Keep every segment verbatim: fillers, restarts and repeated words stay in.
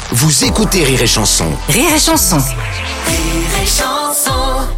Vous écoutez Rire et Chanson. Rire et Chanson. Rire et Chanson.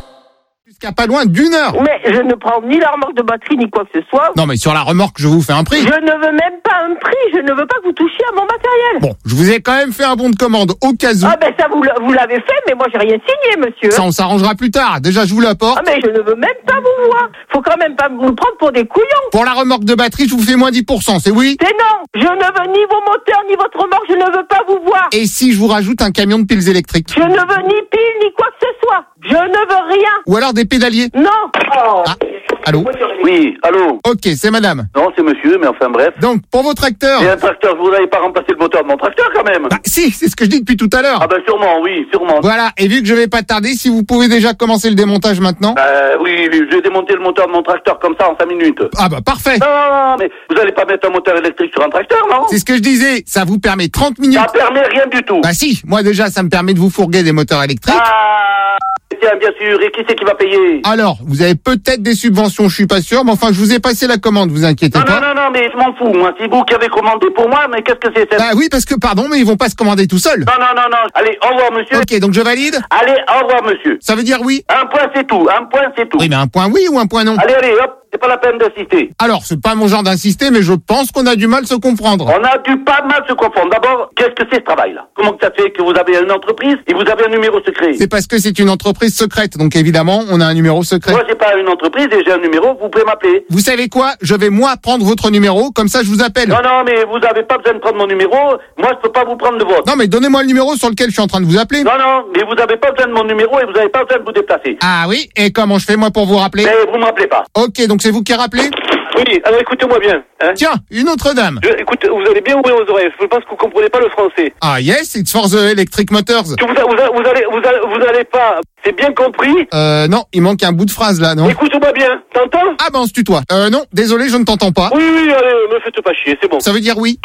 Jusqu'à pas loin d'une heure. Mais je ne prends ni la remorque de batterie ni quoi que ce soit. Non mais sur la remorque, je vous fais un prix. Je ne veux même pas un prix. Je ne veux pas que vous touchiez à mon matériel. Bon, je vous ai quand même fait un bon de commande au cas où. Ah ben ça vous, vous l'avez fait, mais moi j'ai rien signé, monsieur. Ça, on s'arrangera plus tard. Déjà, je vous l'apporte. Ah mais je ne veux même pas vous voir. Faut quand même pas vous prendre pour des couillons. Pour la remorque de batterie, je vous fais moins dix pour cent, c'est oui? C'est non. Je ne veux ni vos moteurs ni votre remorque. Je ne veux pas vous voir. Et si je vous rajoute un camion de piles électriques? Je ne veux ni pile ni quoi que ce soit. Je ne veux rien. Ou alors des pédaliers? Non. Oh. Ah, allô? Oui, allô? Ok, c'est madame. Non, c'est monsieur, mais enfin bref. Donc, pour vos tracteurs... Et un tracteur, vous n'avez pas remplacé le moteur de mon tracteur quand même? Bah si, c'est ce que je dis depuis tout à l'heure. Ah ben sûrement, oui, sûrement. Voilà, et vu que je vais pas tarder, si vous pouvez déjà commencer le démontage maintenant. Euh, oui, oui, je vais démonter le moteur de mon tracteur comme ça en cinq minutes. Ah bah parfait. Non, non, non, mais vous allez pas mettre un moteur électrique sur un tracteur, non? C'est ce que je disais, ça vous permet trente minutes. Ça permet rien du tout. Bah si, moi déjà ça me permet de vous fourguer des moteurs électriques. Ah, tiens, bien sûr, et qui c'est qui va payer? Alors, vous avez peut-être des subventions, je suis pas sûr, mais enfin je vous ai passé la commande, vous inquiétez Non, pas. non, non, non, mais je m'en fous, moi. C'est vous qui avez commandé pour moi, mais qu'est-ce que c'est ça? Bah oui, parce que pardon, mais ils vont pas se commander tout seuls. Non, non, non, non. Allez, au revoir, monsieur. Ok, donc je valide. Allez, au revoir, monsieur. Ça veut dire oui? Un point, c'est tout. Un point, c'est tout. Oui, mais un point oui ou un point non? Allez, allez, hop. C'est pas la peine d'insister. Alors, c'est pas mon genre d'insister, mais je pense qu'on a du mal à se comprendre. On a dû pas mal se confondre. D'abord, qu'est-ce que c'est ce travail-là? Comment que ça fait que vous avez une entreprise et vous avez un numéro secret? C'est parce que c'est une entreprise secrète, donc évidemment, on a un numéro secret. Moi, j'ai pas une entreprise et j'ai un numéro, vous pouvez m'appeler. Vous savez quoi? Je vais moi prendre votre numéro, comme ça je vous appelle. Non, non, mais vous avez pas besoin de prendre mon numéro. Moi, je peux pas vous prendre le vôtre. Non, mais donnez-moi le numéro sur lequel je suis en train de vous appeler. Non, non, mais vous avez pas besoin de mon numéro et vous avez pas besoin de vous déplacer. Ah oui? Et comment je fais moi pour vous rappeler? Mais vous m'appelez pas. Ok, donc c'est vous qui rappelez? Oui, alors écoutez-moi bien. Hein. Tiens, une autre dame. Je, écoute, vous allez bien ouvrir vos oreilles. Je pense que vous comprenez pas le français. Ah yes, it's for the electric motors. Que vous, vous, vous allez, vous allez, vous allez pas. C'est bien compris. Euh, non, il manque un bout de phrase là, non? Écoute-moi bien. T'entends? Ah ben on se tutoie. Euh, non, désolé, je ne t'entends pas. Oui, oui, allez, me faites pas chier, c'est bon. Ça veut dire oui.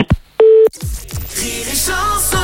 Rire et Chanson.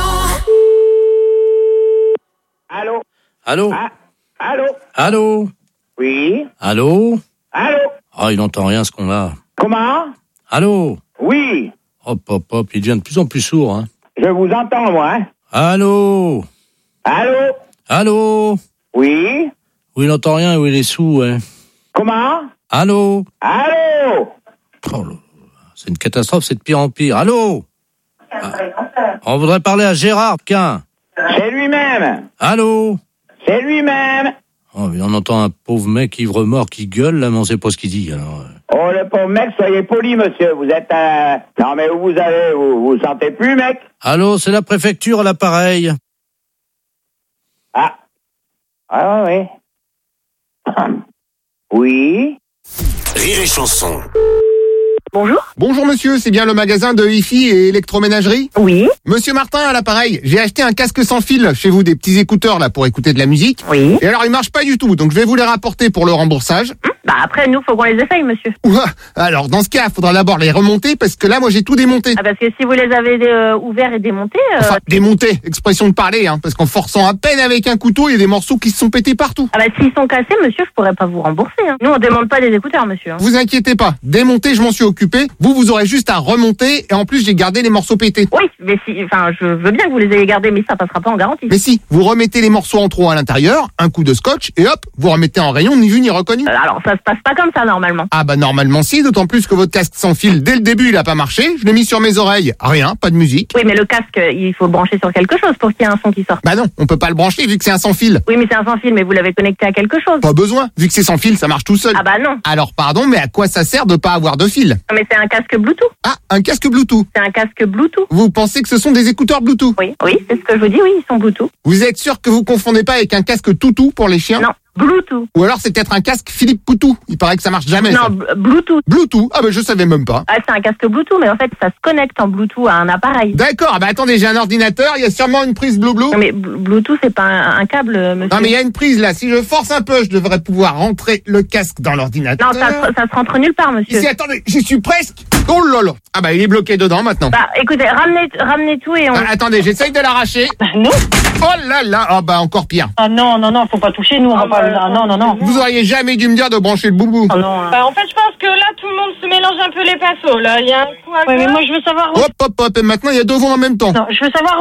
Allô? Allô? Ah, allô? Allô? Oui? Allô? Allô? Oh, il n'entend rien ce qu'on a. Comment? Allô? Oui? Hop, hop, hop, il devient de plus en plus sourd, hein. Je vous entends, moi. Hein? Allô? Allô? Allô? Oui? Oui, il n'entend rien, oui, il est sourd, hein. Comment? Allô? Allô? Oh, là, c'est une catastrophe, c'est de pire en pire. Allô? Ah, on voudrait parler à Gérard, Quin. C'est lui-même. Allô? C'est lui-même. Oh, mais on entend un pauvre mec ivre-mort qui gueule, là, mais on sait pas ce qu'il dit, alors. Oh, le pauvre mec, soyez poli, monsieur. Vous êtes un... Non, mais où vous allez? Vous vous sentez plus, mec? Allô, c'est la préfecture à l'appareil. Ah. Ah, oui. Oui? Rire et Chanson. Bonjour. Bonjour monsieur, c'est bien le magasin de hi-fi et électroménagerie? Oui. Monsieur Martin à l'appareil, j'ai acheté un casque sans fil chez vous, des petits écouteurs là pour écouter de la musique. Oui. Et alors ils marchent pas du tout, donc je vais vous les rapporter pour le remboursage. Bah après, nous, faut qu'on les essaye, monsieur. Ouah, alors dans ce cas, il faudra d'abord les remonter parce que là moi j'ai tout démonté. Ah parce que si vous les avez euh, ouverts et démontés... Euh... Enfin, démonter, expression de parler, hein, parce qu'en forçant à peine avec un couteau, il y a des morceaux qui se sont pétés partout. Ah bah s'ils sont cassés, monsieur, je pourrais pas vous rembourser. Hein. Nous, on démonte pas des écouteurs, monsieur. Hein. Vous inquiétez pas, démonter, je m'en suis occupé. Vous, vous aurez juste à remonter et en plus j'ai gardé les morceaux pétés. Oui, mais si... Enfin, je veux bien que vous les ayez gardés, mais ça passera pas en garantie. Mais si, vous remettez les morceaux en trop à l'intérieur, un coup de scotch et hop, vous remettez en rayon, ni vu ni reconnu. Euh, alors, ça se passe pas comme ça, normalement. Ah bah normalement si, d'autant plus que votre casque sans fil, dès le début, il a pas marché. Je l'ai mis sur mes oreilles, rien, pas de musique. Oui, mais le casque, il faut le brancher sur quelque chose pour qu'il y ait un son qui sorte. Bah non, on peut pas le brancher vu que c'est un sans fil. Oui, mais c'est un sans fil, mais vous l'avez connecté à quelque chose. Pas besoin, vu que c'est sans fil, ça marche tout seul. Ah bah non. Alors pardon, mais à quoi ça sert de pas avoir de fil? Non, mais c'est un casque Bluetooth. Ah, un casque Bluetooth. C'est un casque Bluetooth. Vous pensez que ce sont des écouteurs Bluetooth? Oui, oui, c'est ce que je vous dis, oui, ils sont Bluetooth. Vous êtes sûr que vous confondez pas avec un casque Toutou pour les chiens? Non, Bluetooth. Ou alors c'est peut-être un casque Philippe Poutou. Il paraît que ça marche jamais. Non, ça. b- Bluetooth. Bluetooth. Ah bah je savais même pas. Ah, c'est un casque Bluetooth, mais en fait, ça se connecte en Bluetooth à un appareil. D'accord, ah bah attendez, j'ai un ordinateur, il y a sûrement une prise Blue Blue. Non, mais b- Bluetooth, c'est pas un, un câble, euh, monsieur. Non mais il y a une prise là, si je force un peu, je devrais pouvoir rentrer le casque dans l'ordinateur. Non, ça, se- ça se rentre nulle part, monsieur. Ici, attendez, j'y suis presque. Oh là là. Ah bah il est bloqué dedans maintenant. Bah, écoutez, ramenez, ramenez tout et on... Ah, attendez, j'essaye de l'arracher. Non. Oh là là, ah bah encore pire. Ah non, non, non, faut pas toucher, nous, on va pas... Ah, non, non, non. Vous auriez jamais dû me dire de brancher le boubou. Ah non. Bah, en fait, je pense que là, tout le monde se mélange un peu les pinceaux, là. Il y a un coup à Ouais, mais gauche. moi, je veux savoir... Hop hop hop, et maintenant il y a deux voix en même temps. Non, je veux savoir